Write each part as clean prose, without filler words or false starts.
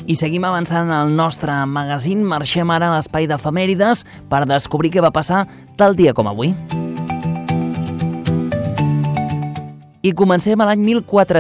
I seguim avançant en el nostre magazín. Marxem ara a l'espai d'efemèrides per descobrir què va passar tal dia com avui. I comencem a l'any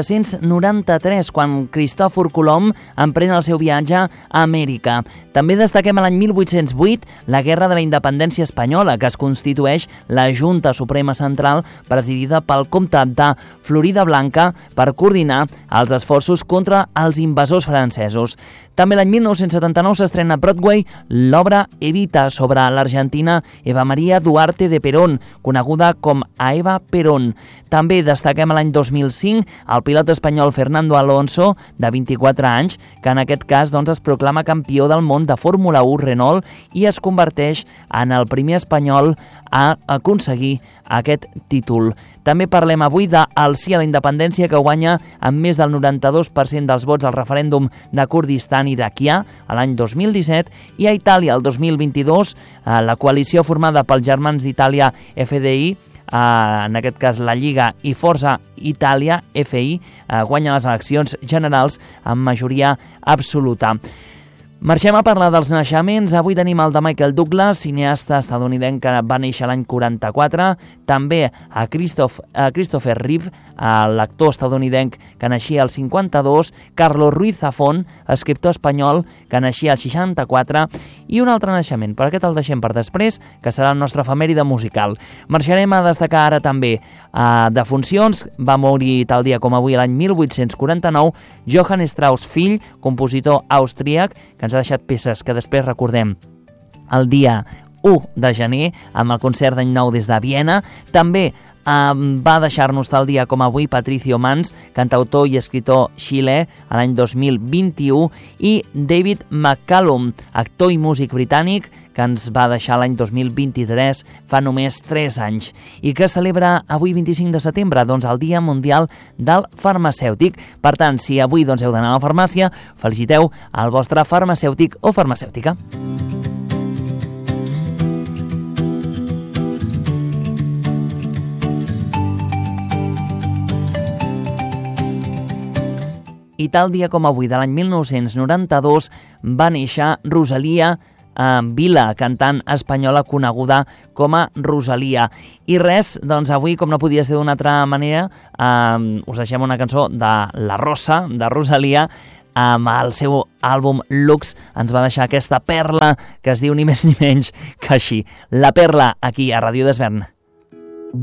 1493, quan Cristòfor Colom emprèn el seu viatge a Amèrica. També destaquem a l'any 1808, la Guerra de la Independència Espanyola, que es constitueix la Junta Suprema Central, presidida pel comtat de Floridablanca, per coordinar els esforços contra els invasors francesos. També l'any 1979 s'estrena a Broadway l'obra Evita, sobre l'argentina Eva María Duarte de Perón, coneguda com a Eva Perón. També destaquem a l'any 2005 el pilot espanyol Fernando Alonso, de 24 anys, que en aquest cas es proclama campió del món de Fórmula 1 Renault i es converteix en el primer espanyol a aconseguir aquest títol. També parlem avui del sí a la independència, que guanya amb més del 92% dels vots al referèndum de Kurdistan iraquià a l'any 2017, i a Itàlia el 2022 la coalició formada pels germans d'Itàlia FDI, en aquest cas la Lliga i Força Itàlia FI, guanya les eleccions generals amb majoria absoluta. Marxem a parlar dels naixements. Avui tenim el de Michael Douglas, cineasta estadounidenc que va néixer l'any 44. També a Christopher Reeve, l'actor estadounidenc que naixia al 52. Carlos Ruiz Zafón, escriptor espanyol que naixia al 64. I un altre naixement, però aquest el deixem per després, que serà el nostre efemèride musical. Marxarem a destacar ara també defuncions. Va morir tal dia com avui l'any 1849 Johann Strauss fill, compositor austríac, que ens ha deixat peces que després recordem el dia 1 de gener amb el concert d'any nou des de Viena. També va deixar-nos tal dia com avui Patricio Mans, cantautor i escritor xilè, a l'any 2021, i David McCallum, actor i músic britànic, que ens va deixar l'any 2023, fa només 3 anys, i que celebra avui 25 de setembre, el Dia Mundial del Farmacèutic. Per tant, si avui heu d'anar a la farmàcia, feliciteu al vostre farmacèutic o farmacèutica. I tal dia com avui, de l'any 1992, va néixer Rosalia Vila, cantant espanyola coneguda com a Rosalia. I res, avui, com no podia ser d'una altra manera, us deixem una cançó de La Rosa, de Rosalia, amb el seu àlbum Lux. Ens va deixar aquesta perla que es diu ni més ni menys que així. La Perla, aquí a Ràdio Desvern.